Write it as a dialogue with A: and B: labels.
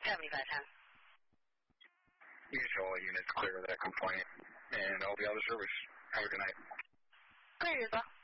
A: 7510.
B: You show all units clear of that complaint, and I'll be out of service. Have a good night.
A: Clear yourself.